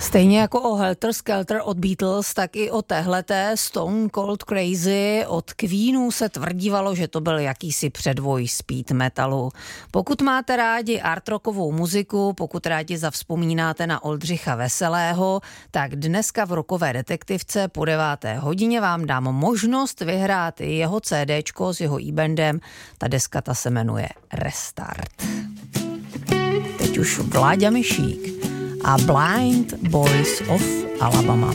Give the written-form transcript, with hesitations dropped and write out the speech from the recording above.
Stejně jako o Helter Skelter od Beatles, tak i o téhleté Stone Cold Crazy od Queenů se tvrdívalo, že to byl jakýsi předvoj speed metalu. Pokud máte rádi art rockovou muziku, pokud rádi zavzpomínáte na Oldřicha Veselého, tak dneska v Rockové detektivce po 9:00 vám dám možnost vyhrát jeho CDčko s jeho e-bandem. Ta deska ta se jmenuje Restart. Teď už Vláďa Myšík a Blind Boys of Alabama.